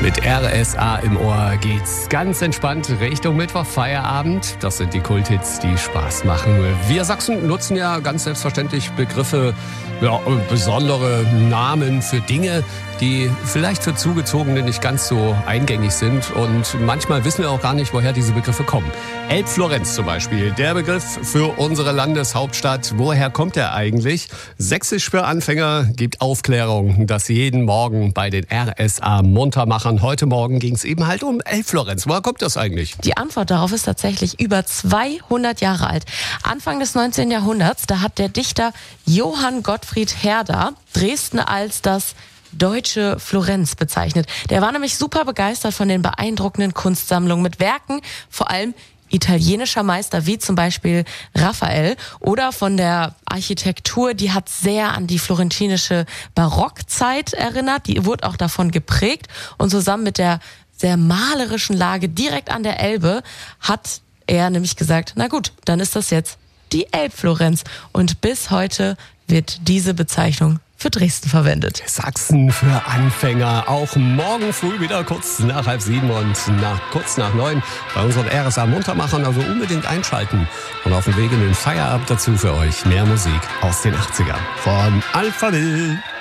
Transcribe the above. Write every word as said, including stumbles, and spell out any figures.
Mit R S A im Ohr geht's ganz entspannt Richtung Mittwoch, Feierabend. Das sind die Kulthits, die Spaß machen. Wir Sachsen nutzen ja ganz selbstverständlich Begriffe, ja, besondere Namen für Dinge, die vielleicht für Zugezogene nicht ganz so eingängig sind. Und manchmal wissen wir auch gar nicht, woher diese Begriffe kommen. Elbflorenz zum Beispiel, der Begriff für unsere Landeshauptstadt. Woher kommt er eigentlich? Sächsisch für Anfänger gibt Aufklärung, das jeden Morgen bei den R S A Muntermachern. Heute Morgen ging es eben halt um Elbflorenz. Woher kommt das eigentlich? Die Antwort darauf ist tatsächlich über zweihundert Jahre alt. Anfang des neunzehnten Jahrhunderts, da hat der Dichter Johann Gottfried Herder Dresden als das deutsche Florenz bezeichnet. Der war nämlich super begeistert von den beeindruckenden Kunstsammlungen mit Werken, vor allem italienischer Meister wie zum Beispiel Raphael, oder von der Architektur, die hat sehr an die florentinische Barockzeit erinnert, die wurde auch davon geprägt, und zusammen mit der sehr malerischen Lage direkt an der Elbe hat er nämlich gesagt, na gut, dann ist das jetzt die Elbflorenz, und bis heute wird diese Bezeichnung für Dresden verwendet. Sachsen für Anfänger. Auch morgen früh wieder kurz nach halb sieben und nach, kurz nach neun bei unseren R S A Muntermachern. Also unbedingt einschalten. Und auf dem Weg in den Feierabend dazu für euch mehr Musik aus den achtzigern von Alphaville.